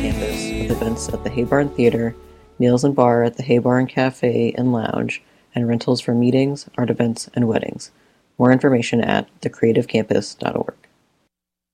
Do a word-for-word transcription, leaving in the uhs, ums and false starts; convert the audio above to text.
campus with events at the Haybarn Theater, Meals and Bar at the Haybarn Cafe and Lounge, and rentals for meetings, art events, and weddings. More information at the creative campus dot org.